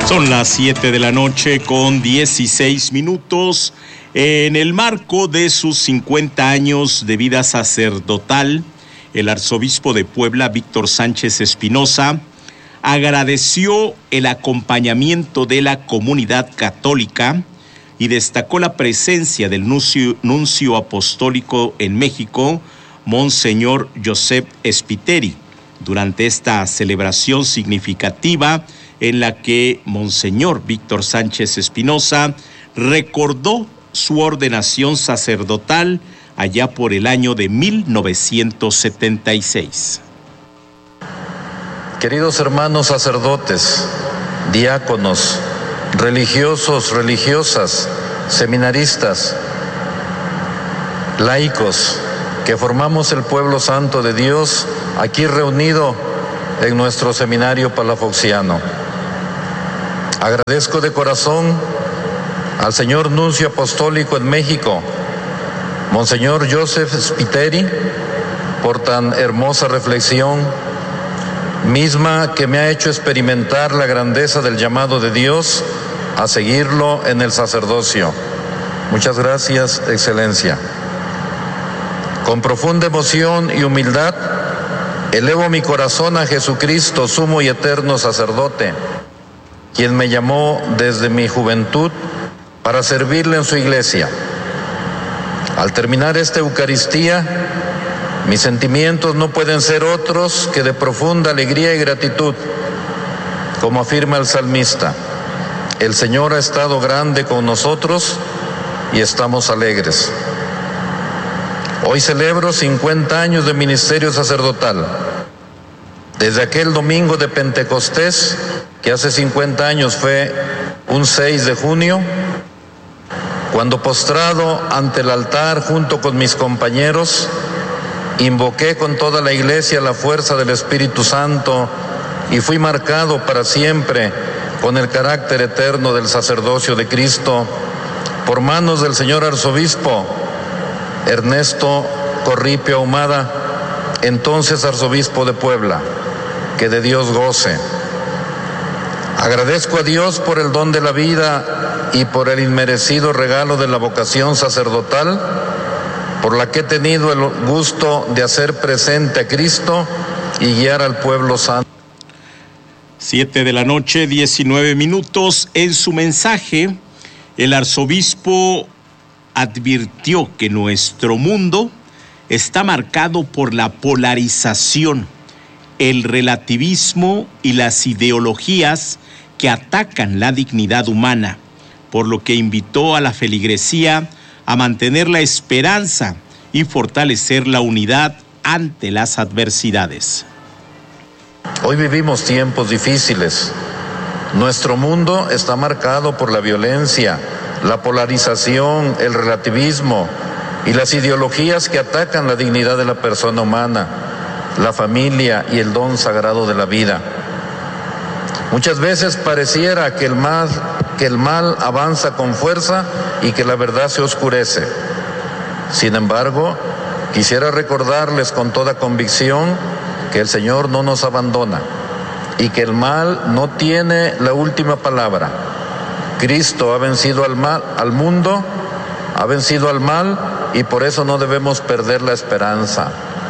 Son las 7 de la noche con 16 minutos. En el marco de sus 50 años de vida sacerdotal, el arzobispo de Puebla, Víctor Sánchez Espinosa, agradeció el acompañamiento de la comunidad católica y destacó la presencia del nuncio apostólico en México, Monseñor Joseph Spiteri, durante esta celebración significativa en la que Monseñor Víctor Sánchez Espinosa recordó su ordenación sacerdotal allá por el año de 1976. Queridos hermanos sacerdotes, diáconos, religiosos, religiosas, seminaristas, laicos, que formamos el pueblo santo de Dios aquí reunido en nuestro seminario palafoxiano. Agradezco de corazón al señor nuncio apostólico en México, Monseñor Joseph Spiteri, por tan hermosa reflexión, misma que me ha hecho experimentar la grandeza del llamado de Dios a seguirlo en el sacerdocio. Muchas gracias, Excelencia. Con profunda emoción y humildad, elevo mi corazón a Jesucristo, sumo y eterno sacerdote, quien me llamó desde mi juventud para servirle en su iglesia. Al terminar esta Eucaristía, mis sentimientos no pueden ser otros que de profunda alegría y gratitud. Como afirma el salmista, el Señor ha estado grande con nosotros y estamos alegres. Hoy celebro 50 años de ministerio sacerdotal. Desde aquel domingo de Pentecostés, que hace 50 años fue un 6 de junio, cuando postrado ante el altar junto con mis compañeros, invoqué con toda la iglesia la fuerza del Espíritu Santo y fui marcado para siempre con el carácter eterno del sacerdocio de Cristo por manos del señor arzobispo Ernesto Corripio Ahumada, entonces arzobispo de Puebla. Que de Dios goce. Agradezco a Dios por el don de la vida y por el inmerecido regalo de la vocación sacerdotal, por la que he tenido el gusto de hacer presente a Cristo y guiar al pueblo santo. 7 de la noche, 19 minutos. En su mensaje, el arzobispo advirtió que nuestro mundo está marcado por la polarización, el relativismo y las ideologías que atacan la dignidad humana, por lo que invitó a la feligresía a mantener la esperanza y fortalecer la unidad ante las adversidades. Hoy vivimos tiempos difíciles. Nuestro mundo está marcado por la violencia, la polarización, el relativismo y las ideologías que atacan la dignidad de la persona humana, la familia y el don sagrado de la vida. Muchas veces pareciera que el mal avanza con fuerza y que la verdad se oscurece. Sin embargo, quisiera recordarles con toda convicción que el Señor no nos abandona y que el mal no tiene la última palabra. Cristo ha vencido al mundo, ha vencido al mal, y por eso no debemos perder la esperanza.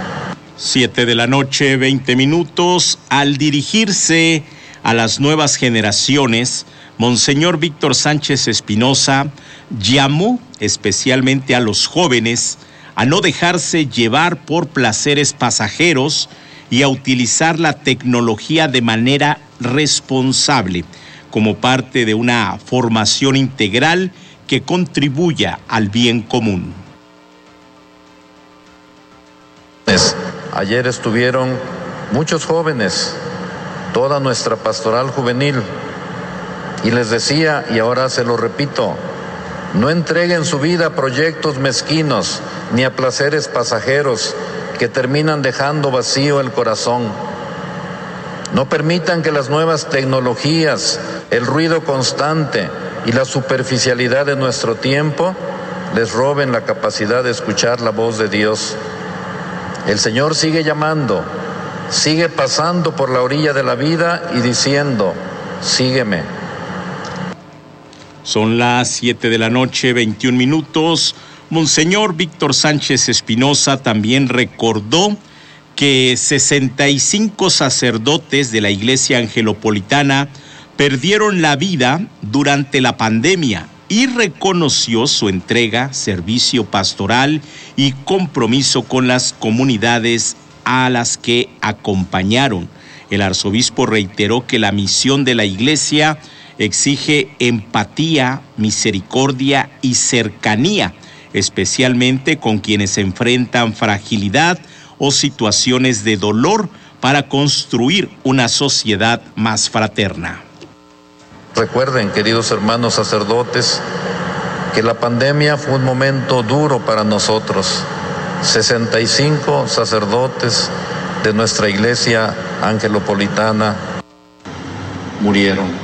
7 de la noche, 20 minutos. Al dirigirse a las nuevas generaciones, Monseñor Víctor Sánchez Espinosa llamó especialmente a los jóvenes a no dejarse llevar por placeres pasajeros y a utilizar la tecnología de manera responsable, como parte de una formación integral que contribuya al bien común. Ayer estuvieron muchos jóvenes, toda nuestra pastoral juvenil, y les decía, y ahora se lo repito, no entreguen su vida a proyectos mezquinos ni a placeres pasajeros que terminan dejando vacío el corazón. No permitan que las nuevas tecnologías, el ruido constante y la superficialidad de nuestro tiempo les roben la capacidad de escuchar la voz de Dios. El Señor sigue llamando, sigue pasando por la orilla de la vida y diciendo, sígueme, Son las 7 de la noche, 21 minutos. Monseñor Víctor Sánchez Espinosa también recordó que 65 sacerdotes de la Iglesia Angelopolitana perdieron la vida durante la pandemia y reconoció su entrega, servicio pastoral y compromiso con las comunidades a las que acompañaron. El arzobispo reiteró que la misión de la Iglesia exige empatía, misericordia y cercanía, especialmente con quienes enfrentan fragilidad o situaciones de dolor para construir una sociedad más fraterna. Recuerden, queridos hermanos sacerdotes, que la pandemia fue un momento duro para nosotros. 65 sacerdotes de nuestra Iglesia Angelopolitana murieron.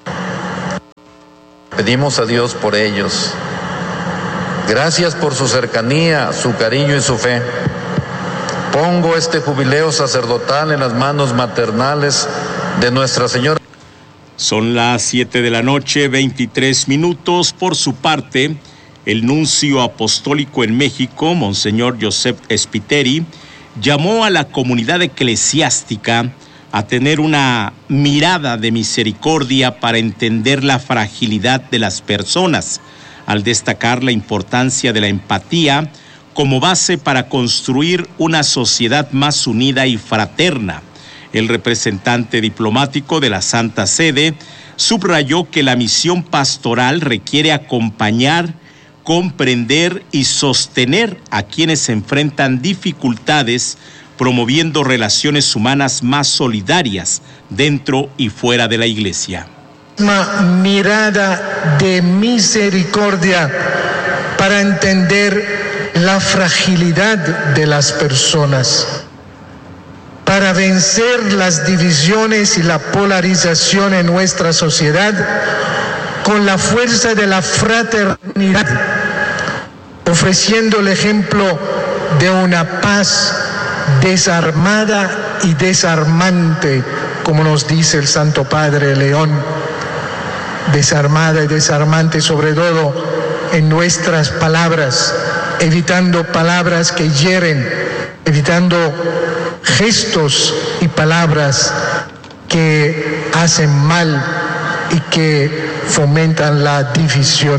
Pedimos a Dios por ellos. Gracias por su cercanía, su cariño y su fe. Pongo este jubileo sacerdotal en las manos maternales de Nuestra Señora. Son las 7 de la noche, 23 minutos. Por su parte, el nuncio apostólico en México, Monseñor Joseph Spiteri, llamó a la comunidad eclesiástica a tener una mirada de misericordia para entender la fragilidad de las personas, al destacar la importancia de la empatía como base para construir una sociedad más unida y fraterna. El representante diplomático de la Santa Sede subrayó que la misión pastoral requiere acompañar, comprender y sostener a quienes enfrentan dificultades, promoviendo relaciones humanas más solidarias dentro y fuera de la Iglesia. Una mirada de misericordia para entender la fragilidad de las personas, para vencer las divisiones y la polarización en nuestra sociedad con la fuerza de la fraternidad, ofreciendo el ejemplo de una paz desarmada y desarmante, como nos dice el Santo Padre León, desarmada y desarmante sobre todo en nuestras palabras, evitando palabras que hieren, evitando gestos y palabras que hacen mal y que fomentan la división.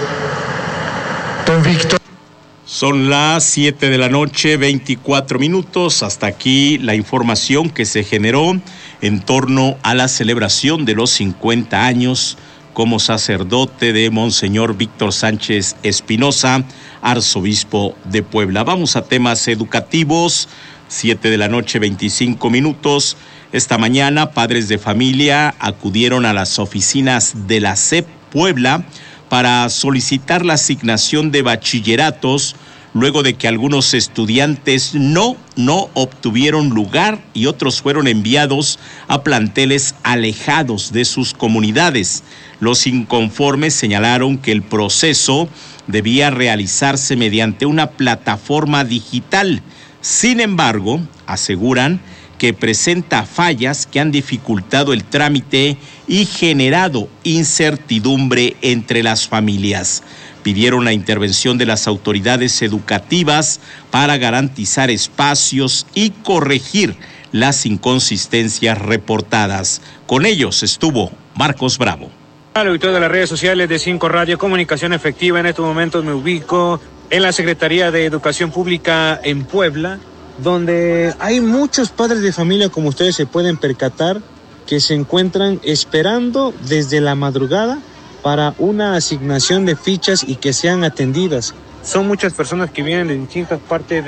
Don Víctor. Son las 7 de la noche, 24 minutos. Hasta aquí la información que se generó en torno a la celebración de los 50 años como sacerdote de Monseñor Víctor Sánchez Espinosa, arzobispo de Puebla. Vamos a temas educativos. 7 de la noche, 25 minutos. Esta mañana, padres de familia acudieron a las oficinas de la SEP Puebla para solicitar la asignación de bachilleratos, luego de que algunos estudiantes no obtuvieron lugar y otros fueron enviados a planteles alejados de sus comunidades. Los inconformes señalaron que el proceso debía realizarse mediante una plataforma digital. Sin embargo, aseguran que presenta fallas que han dificultado el trámite y generado incertidumbre entre las familias. Pidieron la intervención de las autoridades educativas para garantizar espacios y corregir las inconsistencias reportadas. Con ellos estuvo Marcos Bravo. Al auditor de las redes sociales de 5 Radio Comunicación Efectiva, en estos momentos me ubico en la Secretaría de Educación Pública en Puebla, donde hay muchos padres de familia, como ustedes se pueden percatar, que se encuentran esperando desde la madrugada para una asignación de fichas y que sean atendidas. Son muchas personas que vienen de distintas partes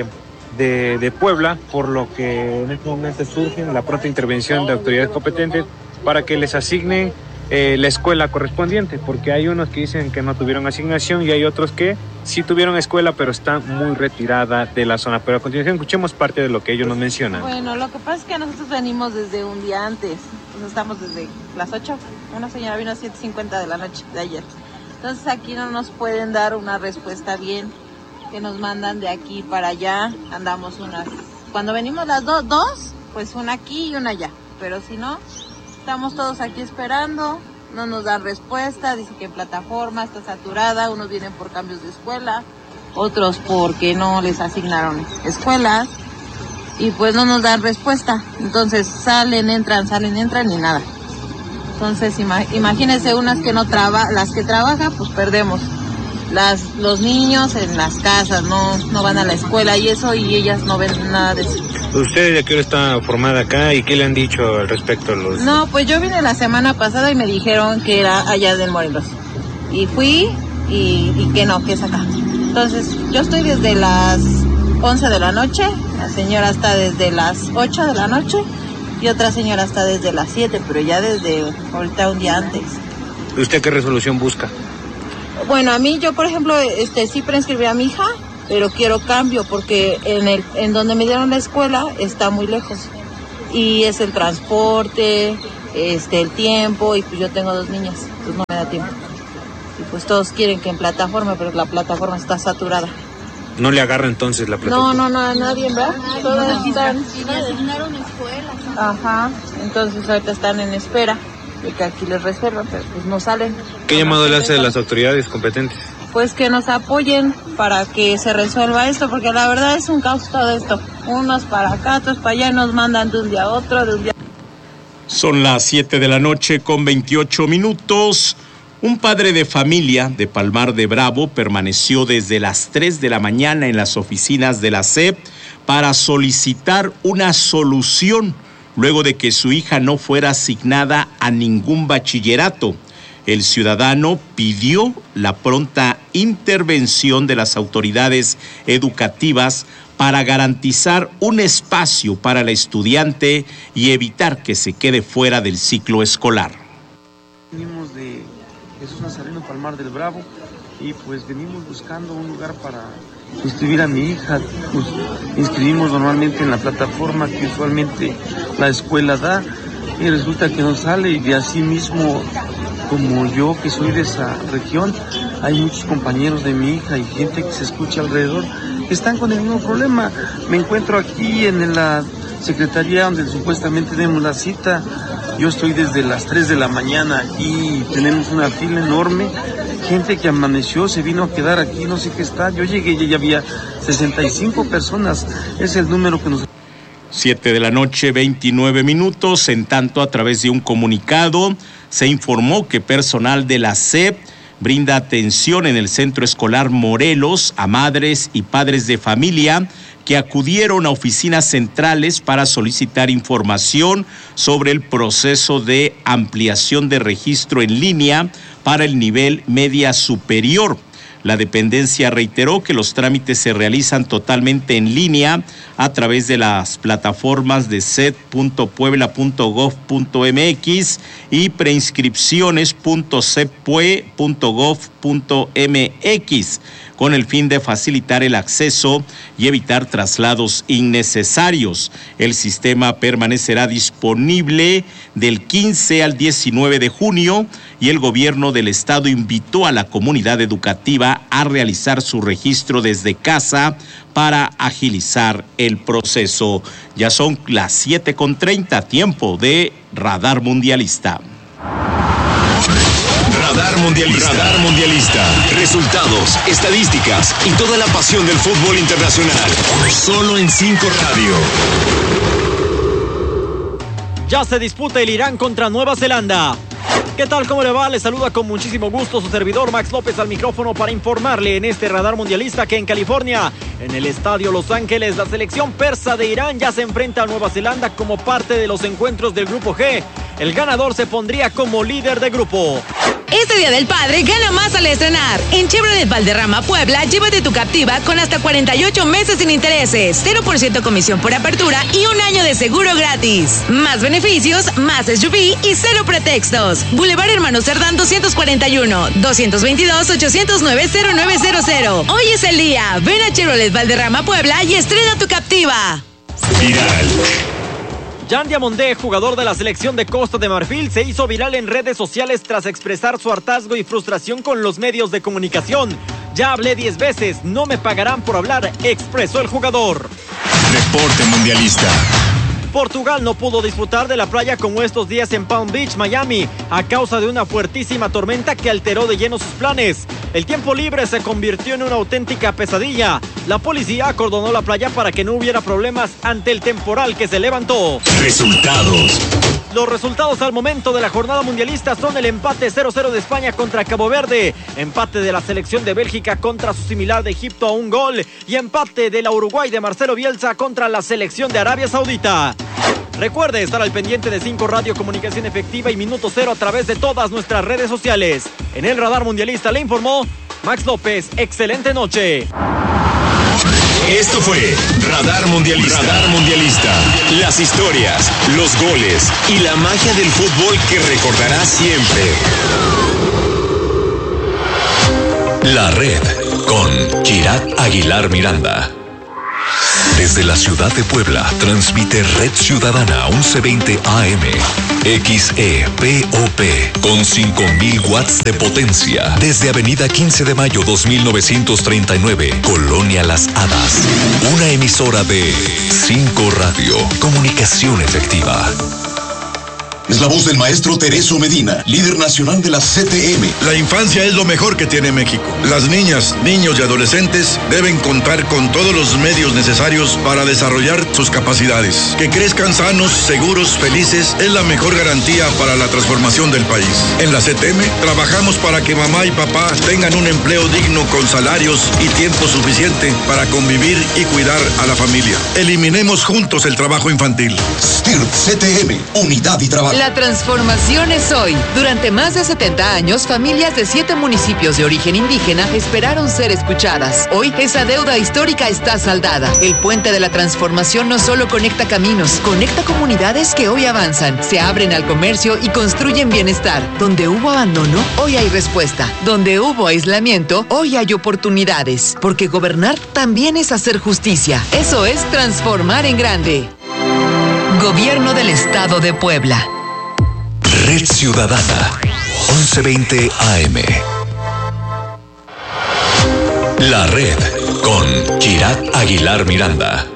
de Puebla, por lo que en este momento surge la pronta intervención de autoridades competentes para que les asignen la escuela correspondiente, porque hay unos que dicen que no tuvieron asignación y hay otros que sí tuvieron escuela, pero está muy retirada de la zona. Pero a continuación escuchemos parte de lo que ellos nos mencionan. Bueno, lo que pasa es que nosotros venimos desde un día antes, entonces estamos desde las 8, una señora vino a 7:50 de la noche de ayer. Entonces aquí no nos pueden dar una respuesta bien, que nos mandan de aquí para allá, andamos unas, cuando venimos las dos, pues una aquí y una allá, pero si no, estamos todos aquí esperando no nos dan respuesta, dicen que en plataforma está saturada, unos vienen por cambios de escuela, otros porque no les asignaron escuelas y pues no nos dan respuesta. Entonces salen, entran y nada. Entonces imagínense unas que no las que trabajan, pues perdemos. Los niños en las casas no van a la escuela y eso, y ellas no ven nada de eso. ¿Usted de qué hora está formada acá y qué le han dicho al respecto a los...? No, pues yo vine la semana pasada y me dijeron que era allá de Morelos. Y fui y que no, que es acá. Entonces yo estoy desde las 11 de la noche, la señora está desde las 8 de la noche y otra señora está desde las 7, pero ya desde ahorita un día antes. ¿Usted qué resolución busca? Bueno, a mí, yo por ejemplo, sí preinscribí a mi hija, pero quiero cambio porque en donde me dieron la escuela está muy lejos. Y es el transporte, el tiempo, y pues yo tengo 2 niñas, pues no me da tiempo. Y pues todos quieren que en plataforma, pero la plataforma está saturada. ¿No le agarra entonces la plataforma? No, nadie, ¿verdad? Todas están... Y le asignaron escuelas. Ajá, entonces ahorita están en espera de que aquí les resuelvan, pero pues no salen. ¿Qué llamado le hace a las autoridades competentes? Pues que nos apoyen para que se resuelva esto, porque la verdad es un caos todo esto. Unos para acá, otros para allá, nos mandan de un día a otro, de un día. Son las 7 de la noche con 28 minutos. Un padre de familia de Palmar de Bravo permaneció desde las 3 de la mañana en las oficinas de la SEP para solicitar una solución luego de que su hija no fuera asignada a ningún bachillerato. El ciudadano pidió la pronta intervención de las autoridades educativas para garantizar un espacio para la estudiante y evitar que se quede fuera del ciclo escolar. Venimos de Jesús Nazareno Palmar del Bravo y pues venimos buscando un lugar para inscribir a mi hija. Pues inscribimos normalmente en la plataforma que usualmente la escuela da y resulta que no sale, y de así mismo, como yo que soy de esa región, hay muchos compañeros de mi hija y gente que se escucha alrededor que están con el mismo problema. Me encuentro aquí en la secretaría donde supuestamente tenemos la cita. Yo estoy desde las 3 de la mañana aquí, tenemos una fila enorme, gente que amaneció, se vino a quedar aquí, no sé qué está. Yo llegué y ya había 65 personas, es el número que nos... 7 de la noche, 29 minutos. En tanto, a través de un comunicado, se informó que personal de la SEP brinda atención en el Centro Escolar Morelos a madres y padres de familia que acudieron a oficinas centrales para solicitar información sobre el proceso de ampliación de registro en línea para el nivel media superior. La dependencia reiteró que los trámites se realizan totalmente en línea a través de las plataformas de set.puebla.gov.mx y preinscripciones.cepue.gov.mx, con el fin de facilitar el acceso y evitar traslados innecesarios. El sistema permanecerá disponible del 15 al 19 de junio y el gobierno del estado invitó a la comunidad educativa a realizar su registro desde casa para agilizar el proceso. Ya son las 7:30, tiempo de Radar Mundialista. Radar Mundialista. Radar Mundialista. Resultados, estadísticas y toda la pasión del fútbol internacional. Solo en 5 Radio. Ya se disputa el Irán contra Nueva Zelanda. ¿Qué tal? ¿Cómo le va? Le saluda con muchísimo gusto su servidor Max López al micrófono para informarle en este Radar Mundialista que en California, en el estadio Los Ángeles, la selección persa de Irán ya se enfrenta a Nueva Zelanda como parte de los encuentros del Grupo G. El ganador se pondría como líder de grupo. Este Día del Padre gana más al estrenar. En Chevrolet Valderrama Puebla, llévate tu Captiva con hasta 48 meses sin intereses, 0% comisión por apertura y 1 año de seguro gratis. Más beneficios, más SUV y 0 pretextos. Boulevard Hermano Cerdán 241, 222-809-0900. Hoy es el día. Ven a Chevrolet Valderrama Puebla y estrena tu Captiva. Viral. Jan Diamondé, jugador de la selección de Costa de Marfil, se hizo viral en redes sociales tras expresar su hartazgo y frustración con los medios de comunicación. Ya hablé 10 veces, no me pagarán por hablar, expresó el jugador. Deporte Mundialista. Portugal no pudo disfrutar de la playa como estos días en Palm Beach, Miami, a causa de una fuertísima tormenta que alteró de lleno sus planes. El tiempo libre se convirtió en una auténtica pesadilla. La policía acordonó la playa para que no hubiera problemas ante el temporal que se levantó. Resultados. Los resultados al momento de la jornada mundialista son el empate 0-0 de España contra Cabo Verde, empate de la selección de Bélgica contra su similar de Egipto a 1 gol y empate de la Uruguay de Marcelo Bielsa contra la selección de Arabia Saudita. Recuerde estar al pendiente de 5 Radio Comunicación Efectiva y Minuto Cero a través de todas nuestras redes sociales. En el Radar Mundialista le informó Max López. Excelente noche. Esto fue Radar Mundialista. Radar Mundialista. Las historias, los goles y la magia del fútbol que recordarás siempre. La Red con Kirat Aguilar Miranda. Desde la ciudad de Puebla, transmite Red Ciudadana 1120 AM, XEPOP, con 5000 watts de potencia. Desde Avenida 15 de Mayo 2939, Colonia Las Hadas. Una emisora de 5 Radio, comunicación efectiva. Es la voz del maestro Tereso Medina, líder nacional de la CTM. La infancia es lo mejor que tiene México. Las niñas, niños y adolescentes deben contar con todos los medios necesarios para desarrollar sus capacidades. Que crezcan sanos, seguros, felices es la mejor garantía para la transformación del país. En la CTM trabajamos para que mamá y papá tengan un empleo digno con salarios y tiempo suficiente para convivir y cuidar a la familia. Eliminemos juntos el trabajo infantil. STIRP CTM, unidad y trabajo. La transformación es hoy. Durante más de 70 años, familias de 7 municipios de origen indígena esperaron ser escuchadas. Hoy, esa deuda histórica está saldada. El puente de la transformación no solo conecta caminos, conecta comunidades que hoy avanzan, se abren al comercio y construyen bienestar. Donde hubo abandono, hoy hay respuesta. Donde hubo aislamiento, hoy hay oportunidades. Porque gobernar también es hacer justicia. Eso es transformar en grande. Gobierno del Estado de Puebla. Red Ciudadana 1120 AM. La Red con Kirat Aguilar Miranda.